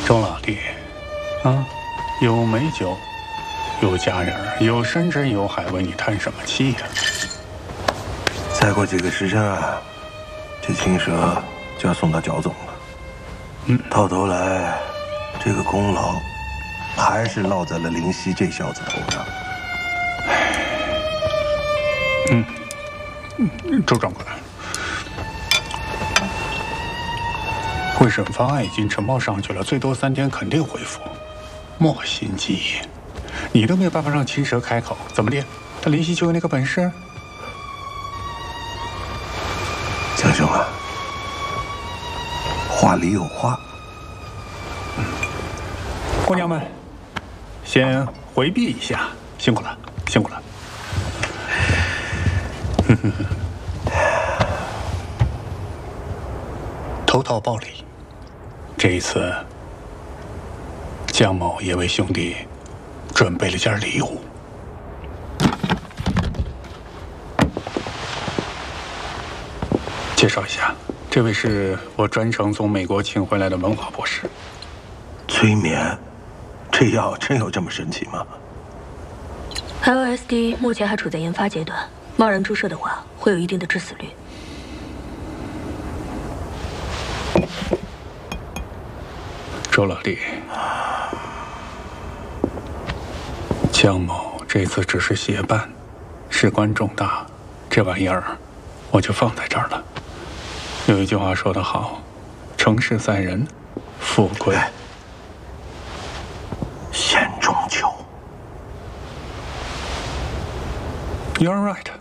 周老弟，啊，有美酒，有佳人，有山珍有海，为你叹什么气呀？ 再过几个时辰啊，这青蛇就要送到焦总了。到头来，这个功劳还是落在了林夕这小子头上。 周长官，会审方案已经呈报上去了，最多3天肯定回复。莫心急，你都没有办法让青蛇开口，怎么的？他林夕就有那个本事？ 江兄啊，话里有话。 姑娘们，先回避一下，辛苦了，辛苦了。投桃报李，这一次，江某也为兄弟准备了件礼物。介绍一下，这位是我专程从美国请回来的文华博士。 催眠，这药真有这么神奇吗 ？LSD 目前还处在研发阶段，贸然注射的话，会有一定的致死率。 周老弟，江某这次只是协办，事关重大，这玩意儿我就放在这儿了。有一句话说得好，成事在人，富贵险中求。 You're right.